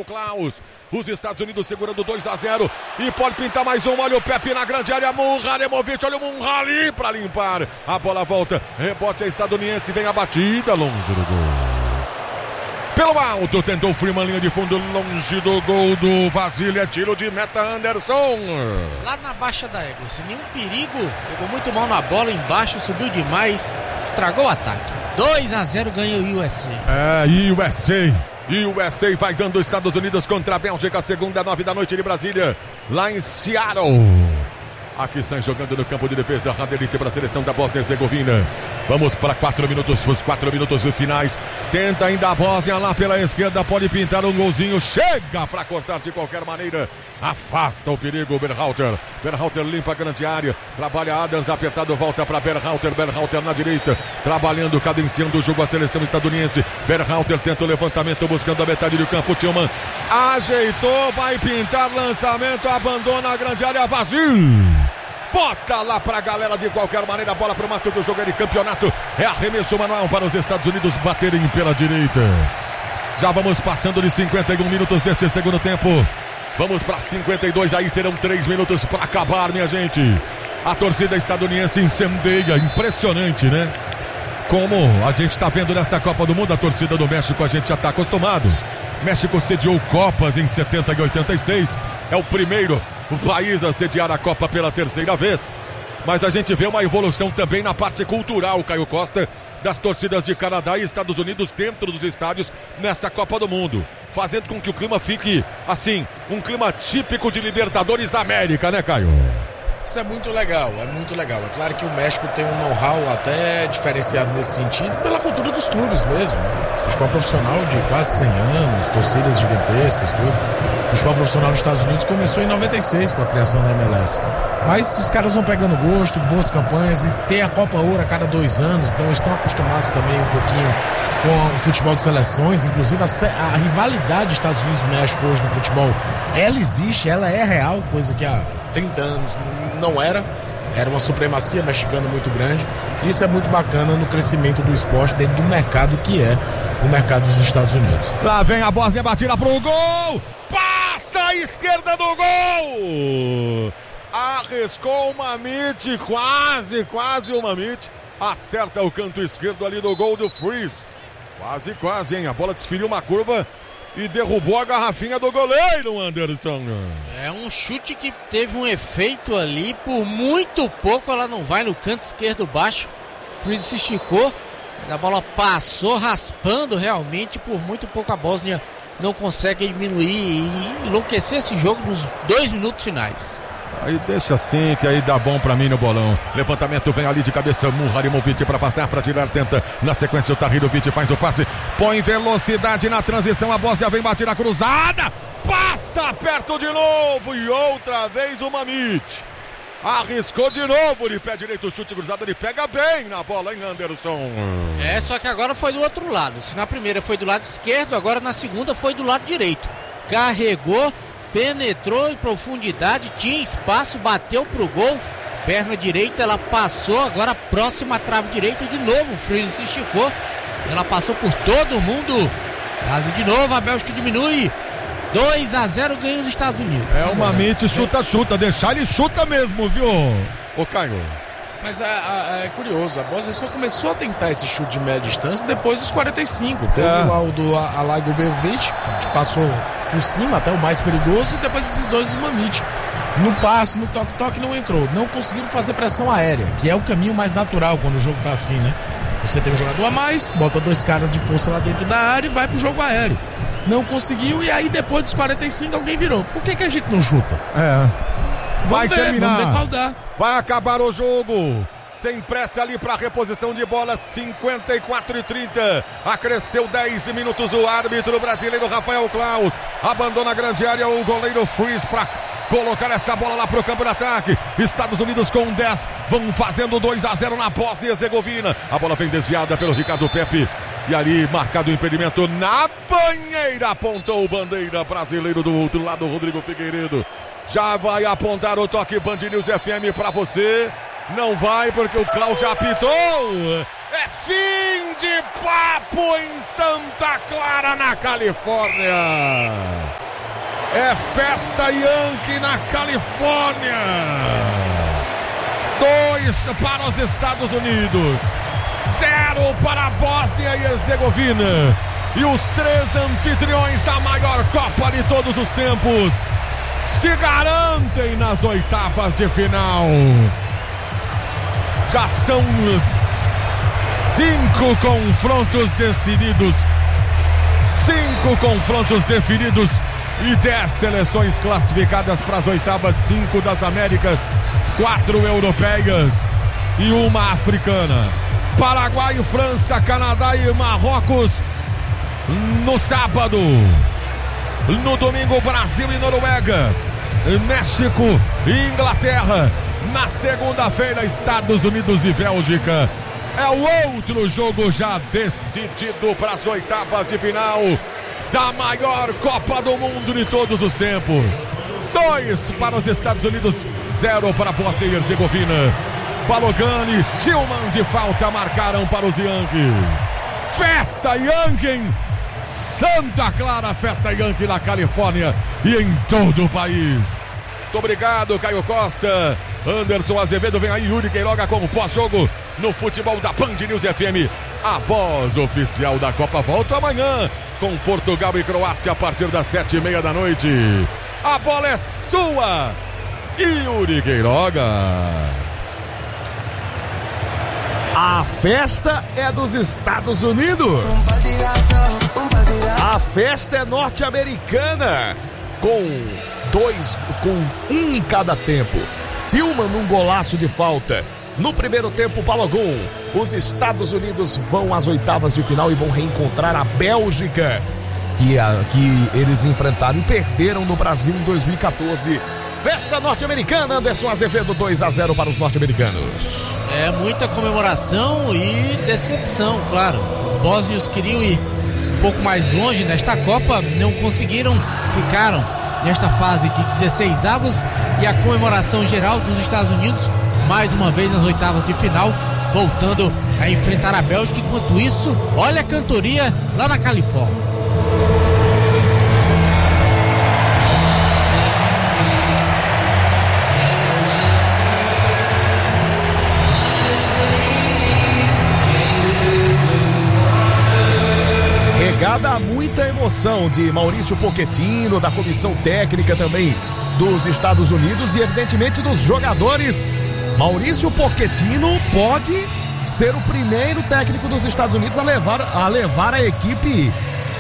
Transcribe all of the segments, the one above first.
Klaus. Os Estados Unidos segurando 2-0 e pode pintar mais um. Olha o Pepe na grande área, Munharemovic, olha o Munhali para limpar. A bola volta, rebote é estadunidense, vem a batida longe do gol. Pelo alto, tentou o Freeman, linha de fundo, longe do gol do Vasilha, tiro de meta, Anderson. Lá na baixa da égua, sem nenhum perigo, pegou muito mal na bola, embaixo, subiu demais, estragou o ataque. 2-0 ganha o USA. USA vai dando os Estados Unidos contra a Bélgica, segunda, 9 da noite de Brasília, lá em Seattle. Aqui sai jogando no campo de defesa, Radelite para a seleção da Bósnia e Herzegovina. Vamos para 4 minutos, os 4 minutos finais. Tenta ainda a Bósnia lá pela esquerda, pode pintar um golzinho, chega para cortar de qualquer maneira. Afasta o perigo, Berhalter. Berhalter limpa a grande área, trabalha Adams, apertado, volta para Berhalter. Berhalter na direita, trabalhando, cadenciando o jogo a seleção estadunidense. Berhalter tenta o levantamento, buscando a metade do campo. Tillman ajeitou, vai pintar lançamento, abandona a grande área, vazio. Bota lá pra galera de qualquer maneira, bola pro mato, que o jogo é de campeonato. É arremesso manual para os Estados Unidos baterem pela direita. Já vamos passando de 51 minutos deste segundo tempo. Vamos para 52, aí serão 3 minutos para acabar, minha gente. A torcida estadunidense incendeia, impressionante, né? Como a gente está vendo nesta Copa do Mundo, a torcida do México a gente já está acostumado. México sediou Copas em 70 e 86, é o primeiro país a sediar a Copa pela terceira vez. Mas a gente vê uma evolução também na parte cultural, Caio Costa, das torcidas de Canadá e Estados Unidos dentro dos estádios nessa Copa do Mundo, fazendo com que o clima fique, assim, um clima típico de Libertadores da América, né, Caio? Isso é muito legal, é muito legal. É claro que o México tem um know-how até diferenciado nesse sentido, pela cultura dos clubes mesmo, né? Futebol profissional de quase 100 anos, torcidas gigantescas, tudo. Futebol profissional nos Estados Unidos começou em 96 com a criação da MLS. Mas os caras vão pegando gosto, boas campanhas, e tem a Copa Ouro a cada 2 anos, então estão acostumados também um pouquinho com o futebol de seleções. Inclusive a rivalidade Estados Unidos-México hoje no futebol, ela existe, ela é real, coisa que há 30 anos não era. Era uma supremacia mexicana muito grande. Isso é muito bacana no crescimento do esporte dentro do mercado que é o mercado dos Estados Unidos. Lá vem a Bósnia, batida pro gol! Passa à esquerda do gol! Arriscou o Mamit, quase o Mamit. Acerta o canto esquerdo ali do gol do Freeze. Quase, hein? A bola desferiu uma curva e derrubou a garrafinha do goleiro, Anderson. É um chute que teve um efeito ali, por muito pouco ela não vai no canto esquerdo baixo. Freeze se esticou, mas a bola passou raspando realmente, por muito pouco a Bósnia não consegue diminuir e enlouquecer esse jogo nos 2 minutos finais. Aí deixa assim, que aí dá bom pra mim no bolão. Levantamento vem ali de cabeça, Munharimovic pra afastar, pra tirar, tenta. Na sequência o Tahirovic faz o passe, põe velocidade na transição, a Bósnia vem batida cruzada, passa perto de novo e outra vez o Mamit. Arriscou de novo, de pé direito, o chute cruzado, ele pega bem na bola, hein, Anderson? Só que agora foi do outro lado. Se na primeira foi do lado esquerdo, agora na segunda foi do lado direito. Carregou, penetrou em profundidade, tinha espaço, bateu pro gol, perna direita, ela passou, agora próxima à trave direita, de novo o Freeze se esticou, ela passou por todo mundo, quase de novo, a Bélgica diminui, 2-0 ganha os Estados Unidos. É o Mamit, chuta, deixar ele chuta mesmo, viu, ô Caio? Mas é curioso, a Bósnia só começou a tentar esse chute de média distância depois dos 45. Teve lá o do Alaj Begovic, que passou por cima, até o mais perigoso, e depois esses dois do Mamit. No passe, no toque-toque não entrou. Não conseguiram fazer pressão aérea, que é o caminho mais natural quando o jogo tá assim, né? Você tem um jogador a mais, bota 2 caras de força lá dentro da área e vai pro jogo aéreo. Não conseguiu, e aí depois dos 45 alguém virou. Por que a gente não chuta? Vai terminar. Vamos ver qual dá. Vai acabar o jogo. Sem pressa ali para reposição de bola, 54-30. Acresceu 10 minutos o árbitro brasileiro Rafael Klaus. Abandona a grande área o goleiro Freeze para colocar essa bola lá pro campo de ataque. Estados Unidos com 10 vão fazendo 2-0 na Bósnia e Herzegovina. A bola vem desviada pelo Ricardo Pepe. E ali marcado o impedimento na banheira. Apontou o bandeira brasileiro do outro lado, Rodrigo Figueiredo. Já vai apontar o toque Band News FM para você. Não vai porque o Klaus já apitou. É fim de papo em Santa Clara, na Califórnia. É festa Yankee na Califórnia. 2 para os Estados Unidos, 0 para a Bósnia e Herzegovina. E os 3 anfitriões da maior Copa de todos os tempos se garantem nas oitavas de final. Já são 5 confrontos decididos. 5 confrontos definidos e 10 seleções classificadas para as oitavas. 5 das Américas, 4 europeias e 1 africana. Paraguai, França, Canadá e Marrocos no sábado. No domingo, Brasil e Noruega, México e Inglaterra. Na segunda-feira, Estados Unidos e Bélgica. É o outro jogo já decidido para as oitavas de final da maior Copa do Mundo de todos os tempos. 2 para os Estados Unidos, 0 para a Bósnia e Herzegovina. Balogun e Tillman de falta marcaram para os Yankees. Festa Yankee em Santa Clara, festa Yankee na Califórnia e em todo o país. Muito obrigado, Caio Costa. Anderson Azevedo, vem aí Yuri Queiroga com o pós-jogo no futebol da Band News FM. A voz oficial da Copa volta amanhã com Portugal e Croácia a partir das 7:30 da noite. A bola é sua, Yuri Queiroga. A festa é dos Estados Unidos. A festa é norte-americana, com um em cada tempo. Tillman num golaço de falta. No primeiro tempo, Balogun. Os Estados Unidos vão às oitavas de final e vão reencontrar a Bélgica, que eles enfrentaram e perderam no Brasil em 2014. Festa norte-americana, Anderson Azevedo, 2-0 para os norte-americanos. É muita comemoração e decepção, claro. Os bósnios queriam ir um pouco mais longe nesta Copa, não conseguiram, ficaram nesta fase de 16 avos, e a comemoração geral dos Estados Unidos, mais uma vez nas oitavas de final, voltando a enfrentar a Bélgica. Enquanto isso, olha a cantoria lá na Califórnia. Regada a muita emoção de Maurício Pochettino, da comissão técnica também dos Estados Unidos e evidentemente dos jogadores. Maurício Pochettino pode ser o primeiro técnico dos Estados Unidos a levar a equipe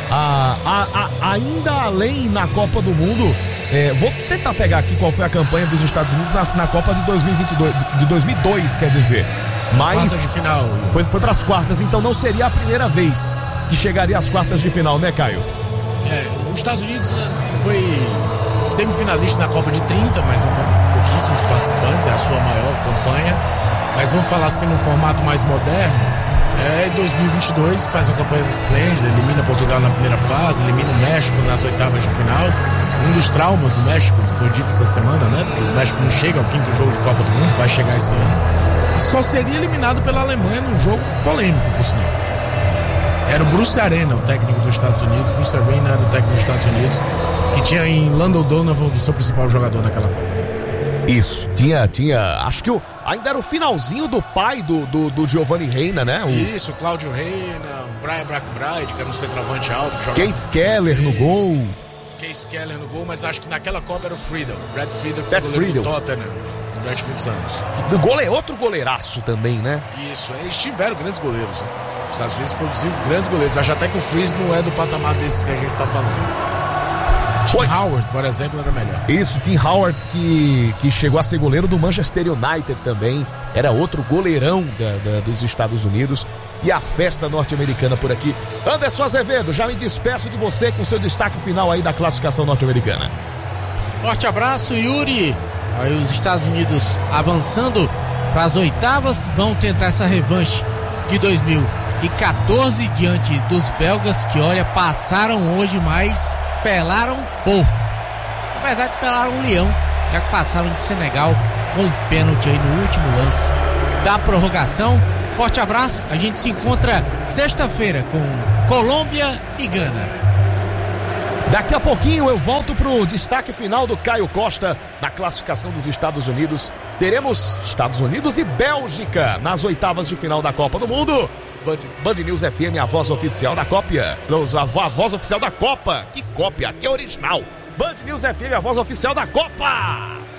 ainda além na Copa do Mundo. Vou tentar pegar aqui qual foi a campanha dos Estados Unidos na Copa de 2002, quer dizer. Mas quartas de final. Foi para as quartas, então não seria a primeira vez que chegaria às quartas de final, né, Caio? Os Estados Unidos foi semifinalista na Copa de 30, mas pouquíssimos participantes, é a sua maior campanha. Mas vamos falar assim, num formato mais moderno, em 2022 faz uma campanha esplêndida, elimina Portugal na primeira fase, elimina o México nas oitavas de final. Um dos traumas do México, que foi dito essa semana, né? O México não chega ao 5º jogo de Copa do Mundo, vai chegar esse ano. E só seria eliminado pela Alemanha num jogo polêmico, por sinal. Era o Bruce Arena, o técnico dos Estados Unidos. Bruce Arena era o técnico dos Estados Unidos, que tinha em Landon Donovan o seu principal jogador naquela Copa. Isso, tinha, acho que ainda era o finalzinho do pai do Giovanni Reina, né? Isso, Cláudio Reina, Brian Brackenbride, que era um centroavante alto. Case Keller no gol. Case Keller no gol, mas acho que naquela Copa era o Friedel, Brad Friedel, que foi goleiro do Tottenham durante muitos anos. Outro goleiraço também, né? Isso, eles tiveram grandes goleiros, né? Os Estados Unidos produziram grandes goleiros. Acho até que o Freeze não é do patamar desses que a gente tá falando. Tim Howard, por exemplo, era melhor. Isso, Tim Howard, que chegou a ser goleiro do Manchester United também. Era outro goleirão dos Estados Unidos. E a festa norte-americana por aqui. Anderson Azevedo, já me despeço de você com seu destaque final aí da classificação norte-americana. Forte abraço, Yuri. Aí os Estados Unidos avançando para as oitavas, vão tentar essa revanche de 2014 diante dos belgas, que olha, passaram hoje, mas pelaram pouco. Na verdade, pelaram um leão, já que passaram de Senegal com um pênalti aí no último lance da prorrogação. Forte abraço, a gente se encontra sexta-feira com Colômbia e Gana. Daqui a pouquinho eu volto pro destaque final do Caio Costa na classificação dos Estados Unidos. Teremos Estados Unidos e Bélgica nas oitavas de final da Copa do Mundo. Band News FM, a voz oficial da cópia. A voz oficial da Copa. Que cópia? Que original. Band News FM, a voz oficial da Copa.